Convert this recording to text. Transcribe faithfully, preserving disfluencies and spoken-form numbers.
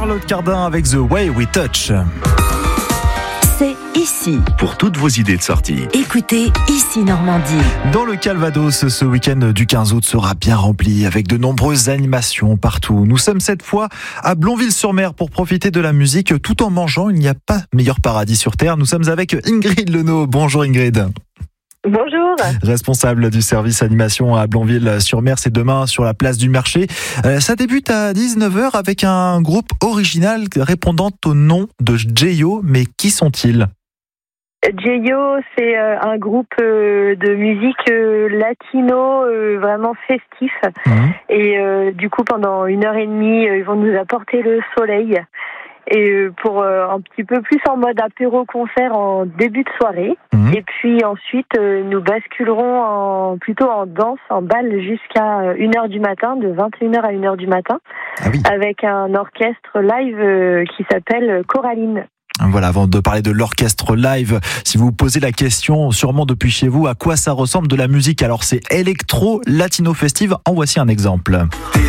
Charlotte Cardin avec The Way We Touch. C'est ici. Pour toutes vos idées de sortie. Écoutez Ici Normandie. Dans le Calvados, ce week-end du quinze août sera bien rempli avec de nombreuses animations partout. Nous sommes cette fois à Blonville-sur-Mer pour profiter de la musique tout en mangeant. Il n'y a pas meilleur paradis sur Terre. Nous sommes avec Ingrid Lenot. Bonjour Ingrid. Bonjour. Responsable du service animation à Blonville-sur-Mer, c'est demain sur la place du marché. Euh, ça débute à dix-neuf heures avec un groupe original répondant au nom de Jeyo. Mais qui sont-ils ? Jeyo, c'est euh, un groupe euh, de musique euh, latino euh, vraiment festif. Mmh. Et euh, du coup, pendant une heure et demie, euh, ils vont nous apporter le soleil. Et pour euh, un petit peu plus en mode apéro-concert en début de soirée. Mmh. Et puis ensuite, euh, nous basculerons en, plutôt en danse, en bal jusqu'à une heure du matin, de vingt et une heures à une heure du matin, ah oui. Avec un orchestre live euh, qui s'appelle Coraline. Voilà, avant de parler de l'orchestre live, si vous vous posez la question, sûrement depuis chez vous, à quoi ça ressemble de la musique ? Alors c'est électro, latino festive, en voici un exemple.